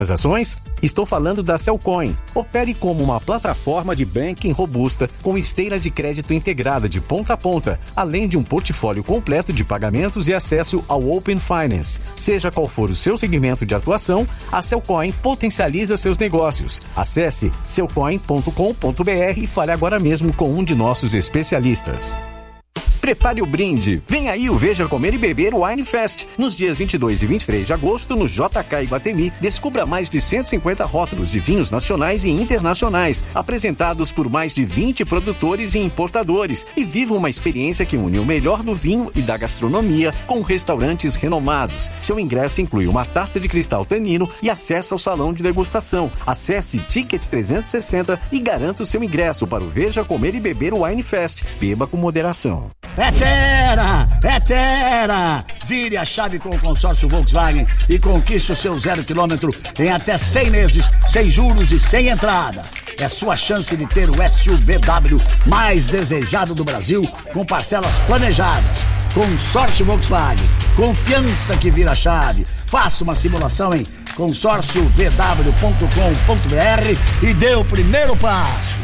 Ações? Estou falando da Cellcoin. Opere como uma plataforma de banking robusta com esteira de crédito integrada de ponta a ponta, além de um portfólio completo de pagamentos e acesso ao Open Finance. Seja qual for o seu segmento de atuação, a Cellcoin potencializa seus negócios. Acesse cellcoin.com.br e fale agora mesmo com um de nossos especialistas. Prepare o brinde. Vem aí o Veja Comer e Beber Wine Fest. Nos dias 22 e 23 de agosto, no JK Iguatemi, descubra mais de 150 rótulos de vinhos nacionais e internacionais, apresentados por mais de 20 produtores e importadores, e viva uma experiência que une o melhor do vinho e da gastronomia com restaurantes renomados. Seu ingresso inclui uma taça de cristal tanino e acesso ao salão de degustação. Acesse Ticket 360 e garanta o seu ingresso para o Veja Comer e Beber Wine Fest. Beba com moderação. É Terra! Vire a chave com o consórcio Volkswagen e conquiste o seu 0 km em até 100 meses, sem juros e sem entrada. É sua chance de ter o SUVW mais desejado do Brasil, com parcelas planejadas. Consórcio Volkswagen. Confiança que vira chave. Faça uma simulação em consórciovw.com.br e dê o primeiro passo.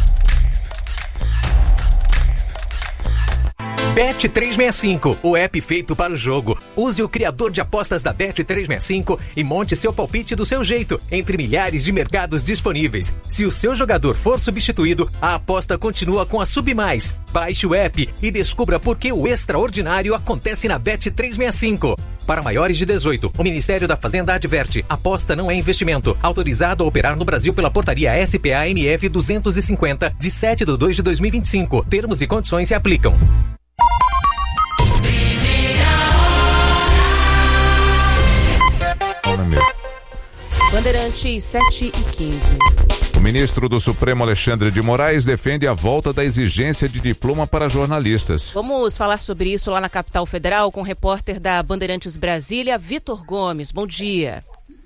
Bet365, o app feito para o jogo. Use o criador de apostas da Bet365 e monte seu palpite do seu jeito, entre milhares de mercados disponíveis. Se o seu jogador for substituído, a aposta continua com a Submais. Baixe o app e descubra por que o extraordinário acontece na Bet365. Para maiores de 18, o Ministério da Fazenda adverte: aposta não é investimento. Autorizado a operar no Brasil pela portaria SPA-MF 250, de 7/2/2025. Termos e condições se aplicam. Bandeirantes 7h15. O ministro do Supremo, Alexandre de Moraes, defende a volta da exigência de diploma para jornalistas. Vamos falar sobre isso lá na capital federal com o repórter da Bandeirantes Brasília, Vitor Gomes. Bom dia.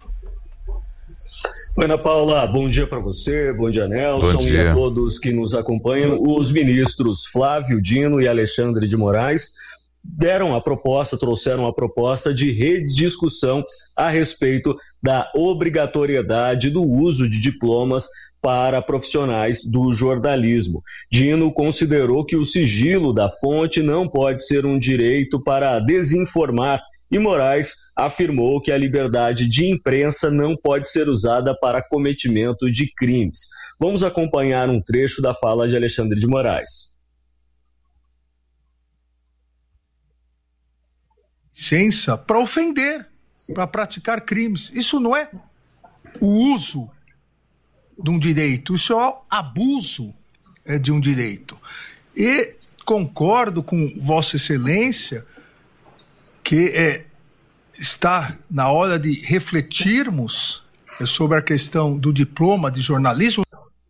Oi, Ana Paula, bom dia para você, bom dia, Nelson, e a todos que nos acompanham. Os ministros Flávio Dino e Alexandre de Moraes trouxeram a proposta de rediscussão a respeito da obrigatoriedade do uso de diplomas para profissionais do jornalismo. Dino considerou que o sigilo da fonte não pode ser um direito para desinformar, e Moraes afirmou que a liberdade de imprensa não pode ser usada para cometimento de crimes. Vamos acompanhar um trecho da fala de Alexandre de Moraes. Licença para ofender, para praticar crimes. Isso não é o uso de um direito, isso é o abuso de um direito. E concordo com Vossa Excelência que está na hora de refletirmos sobre a questão do diploma de jornalismo.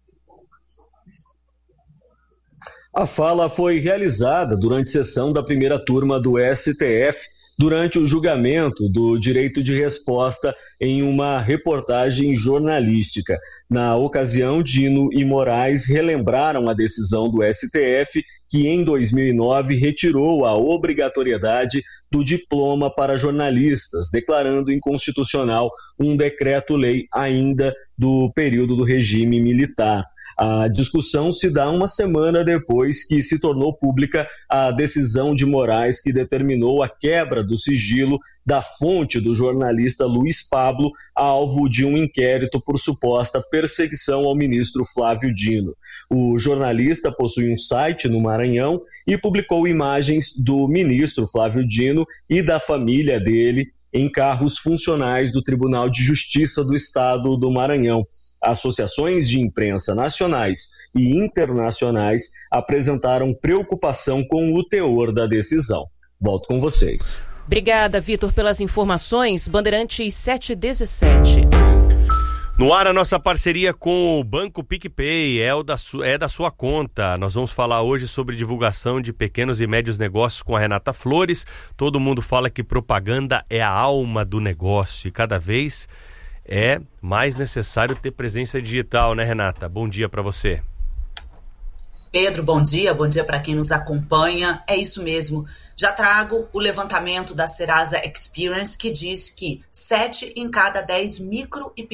A fala foi realizada durante sessão da primeira turma do STF, durante o julgamento do direito de resposta em uma reportagem jornalística. Na ocasião, Dino e Moraes relembraram a decisão do STF, que em 2009 retirou a obrigatoriedade do diploma para jornalistas, declarando inconstitucional um decreto-lei ainda do período do regime militar. A discussão se dá uma semana depois que se tornou pública a decisão de Moraes, que determinou a quebra do sigilo da fonte do jornalista Luiz Pablo, alvo de um inquérito por suposta perseguição ao ministro Flávio Dino. O jornalista possui um site no Maranhão e publicou imagens do ministro Flávio Dino e da família dele em carros funcionais do Tribunal de Justiça do Estado do Maranhão. Associações de imprensa nacionais e internacionais apresentaram preocupação com o teor da decisão. Volto com vocês. Obrigada, Vitor, pelas informações. Bandeirantes 7h17. No ar, a nossa parceria com o Banco PicPay é da sua conta. Nós vamos falar hoje sobre divulgação de pequenos e médios negócios com a Renata Flores. Todo mundo fala que propaganda é a alma do negócio e cada vez é mais necessário ter presença digital, né, Renata? Bom dia para você. Pedro, bom dia para quem nos acompanha. É isso mesmo. Já trago o levantamento da Serasa Experience, que diz que 7 em cada 10 micro e